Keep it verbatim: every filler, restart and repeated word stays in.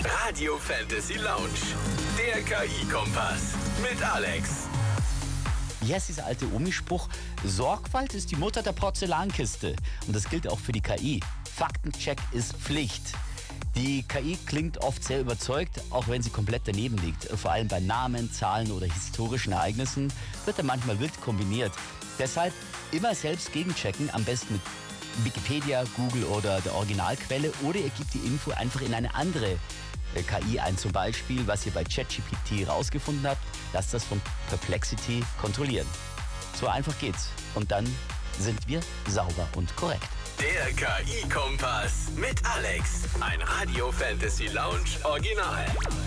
Radio Fantasy Lounge, der K I-Kompass mit Alex. Wie heißt dieser alte Omi-Spruch? Sorgfalt ist die Mutter der Porzellankiste. Und das gilt auch für die K I. Faktencheck ist Pflicht. Die K I klingt oft sehr überzeugt, auch wenn sie komplett daneben liegt. Vor allem bei Namen, Zahlen oder historischen Ereignissen wird er manchmal wild kombiniert. Deshalb immer selbst gegenchecken, am besten mit Wikipedia, Google oder der Originalquelle, oder ihr gebt die Info einfach in eine andere K I ein. Zum Beispiel, was ihr bei ChatGPT rausgefunden habt, lasst das von Perplexity kontrollieren. So einfach geht's. Und dann sind wir sauber und korrekt. Der K I-Kompass mit Alex. Ein Radio Fantasy Lounge Original.